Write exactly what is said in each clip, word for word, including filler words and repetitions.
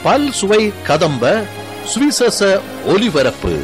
பல் சுவை கதம்ப சுவிசேஷ ஒலிபரப்பு.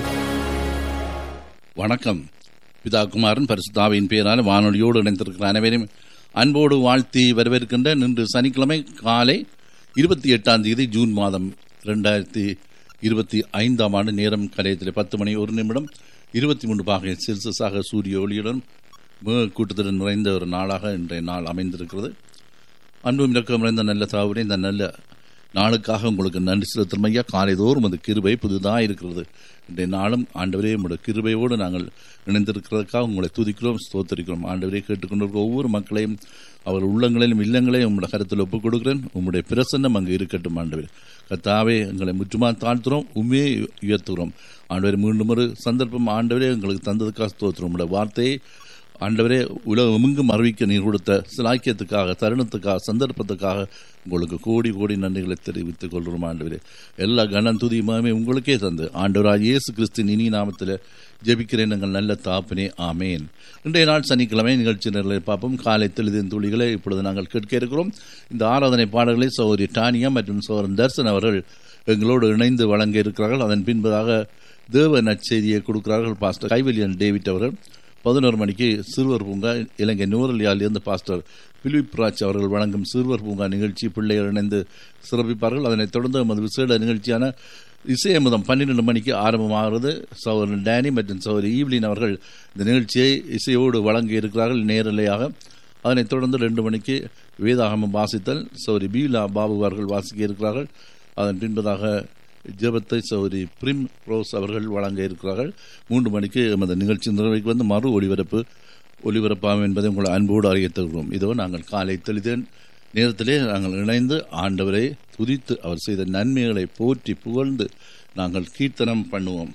வணக்கம். பிதா குமாரன் பரிசுத்தாவின் பெயரால் வானொலியோடு இணைந்திருக்கிற அனைவரையும் அன்போடு வாழ்த்தி வரவேற்கின்ற இன்று சனிக்கிழமை காலை இருபத்தி எட்டாம் தேதி ஜூன் மாதம் இரண்டாயிரத்தி இருபத்தி ஐந்தாம் ஆண்டு. நேரம் கலையத்தில் பத்து மணி ஒரு நிமிடம் இருபத்தி மூன்று பாகை செல்சியஸாக சூரிய ஒளியுடன் கூட்டத்துடன் நிறைந்த ஒரு நாளாக இன்றைய நாள் அமைந்திருக்கிறது. அன்பும் இறக்கம் நிறைந்த நல்ல தாவுடைய இந்த நல்ல நாளுக்காக உங்களுக்கு நன்றி செலுத்தும் ஐயா. காலைதோறும் அந்த கிருபை புதுதாக இருக்கிறது. இன்றைய நாளும் ஆண்டவரே உங்களுடைய கிருபையோடு நாங்கள் இணைந்திருக்கிறதுக்காக உங்களை துதிக்கிறோம், ஸ்தோத்தரிக்கிறோம். ஆண்டவரே கேட்டுக்கொண்டிருக்கிற ஒவ்வொரு மக்களையும் அவர் உள்ளங்களையும் இல்லங்களையும் உங்களுடைய கருத்தில் ஒப்புக் கொடுக்கிறேன். உங்களுடைய பிரசன்னம் அங்கு இருக்கட்டும். ஆண்டவரே கர்த்தாவே எங்களை முற்றுமா தாழ்த்துறோம், உண்மையை உயர்த்துகிறோம். ஆண்டவரே மீண்டும் ஒரு சந்தர்ப்பம் ஆண்டவரே எங்களுக்கு தந்ததுக்காக ஸ்தோத்திரம். உங்களுடைய வார்த்தையை ஆண்டவரே உலகமெங்கும் அறிவிக்க நீர் கொடுத்த சிலாக்கியத்துக்காக, தருணத்துக்காக, சந்தர்ப்பத்துக்காக உங்களுக்கு கோடி கோடி நன்றிகளை தெரிவித்துக் கொள்கிறோம். ஆண்டவரே எல்லா கனம் துதியுமே உங்களுக்கே தந்து ஆண்டவராக இயேசு கிறிஸ்துவின் இனி நாமத்தில் ஜெபிக்கிறேன் எங்கள் நல்ல தாப்பனே, ஆமேன். இன்றைய நாள் சனிக்கிழமை நிகழ்ச்சி நிரலை பார்ப்போம். காலை தெளிதின் துளிகளை இப்பொழுது நாங்கள் கேட்க இருக்கிறோம். இந்த ஆராதனை பாடல்களை சகோதரி டானியா மற்றும் சகோதரன் தர்சன் அவர்கள் எங்களோடு இணைந்து வழங்க இருக்கிறார்கள். அதன் பின்பதாக தேவ நற்செய்தியை கொடுக்கிறார்கள் பாஸ்டர் கைவல்யன் டேவிட் அவர்கள். பதினோரு மணிக்கு சிறுவர் பூங்கா இலங்கை நூரலியால் இருந்து பாஸ்டர் பிலிப் ராஜ் அவர்கள் வழங்கும் சிறுவர் பூங்கா நிகழ்ச்சி பிள்ளைகள் இணைந்து சிறப்பிப்பார்கள். அதனைத் தொடர்ந்து நமது விசேட நிகழ்ச்சியான இசையமுதம் பன்னிரெண்டு மணிக்கு ஆரம்பமாகிறது. சகோதரன் டேனி மற்றும் சகோதரி ஈவ்லின் அவர்கள் இந்த நிகழ்ச்சியை இசையோடு வழங்கி இருக்கிறார்கள் நேரலையாக. அதனைத் தொடர்ந்து ரெண்டு மணிக்கு வேதாகமம் வாசித்தல் சகோதரி பீலா பாபு அவர்கள் வாசிக்க இருக்கிறார்கள். அதன் பின்பதாக ஜெபத்தை சகோதரி பிரிம் ரோஸ் அவர்கள் வழங்க இருக்கிறார்கள். மூன்று மணிக்கு எமது நிகழ்ச்சி நிறைவேற்றி வந்து மறு ஒளிபரப்பு ஒளிபரப்பாகும் என்பதை உங்களை அன்போடு அறிவித்திருக்கிறோம். இதோ நாங்கள் காலை தெளிதேன் நேரத்திலே நாங்கள் இணைந்து ஆண்டவரை துதித்து அவர் செய்த நன்மைகளை போற்றி புகழ்ந்து நாங்கள் கீர்த்தனம் பண்ணுவோம்.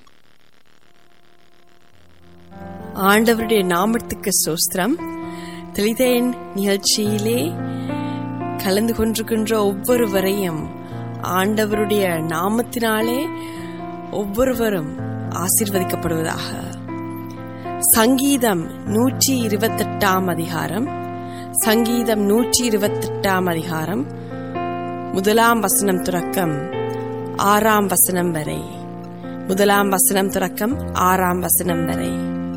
ஆண்டவருடைய நாமத்துக்கு ஸ்தோத்திரம். தெளிதேன் நிகழ்ச்சியிலே கலந்து கொண்டிருக்கின்ற ஒவ்வொருவரையும் ஆண்டவருடைய நாமத்தினாலே ஒவ்வொருவரும் ஆசீர்வதிக்கப்படுவதாக. சங்கீதம் நூற்றி இருபத்தி எட்டாம் அதிகாரம் சங்கீதம் நூற்றி இருபத்தி எட்டாம் அதிகாரம் முதலாம் வசனம் துறக்கம் ஆறாம் வசனம் வரை முதலாம் வசனம் துறக்கம் ஆறாம் வசனம் வரை.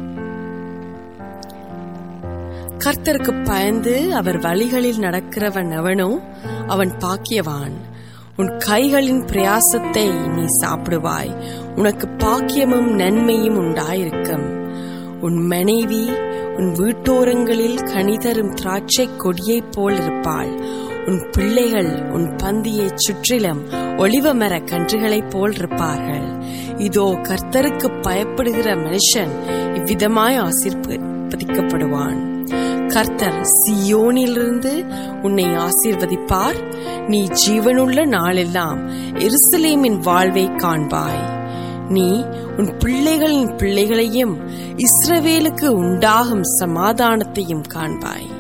கர்த்தருக்கு பயந்து அவர் வழிகளில் நடக்கிறவன் எவனோ அவன் பாக்கியவான். உன் கைகளின் பிரயாசத்தை நீ சாப்பிடுவாய், உனக்கு பாக்கியமும் நன்மையும் உண்டாயிருக்கும். உன் மனைவி உன் வீட்டோரங்களில் கனிதரும் திராட்சை கொடியைப் போல் இருப்பாள். உன் பிள்ளைகள் உன் பந்தியை சுற்றிலும் ஒலிவ மர கன்றுகளைப் போல் இருப்பார்கள். இதோ கர்த்தருக்கு பயப்படுகிற மனுஷன் இவ்விதமாய் ஆசீர்வதிக்கப்படுவான். கர்த்தர் சீயோனிலிருந்து உன்னை ஆசீர்வதிப்பார். நீ ஜீவனுள்ள நாளெல்லாம் எருசலேமின் வாழ்வை காண்பாய். நீ உன் பிள்ளைகளின் பிள்ளைகளையும் இஸ்ரவேலுக்கு உண்டாகும் சமாதானத்தையும் காண்பாய்.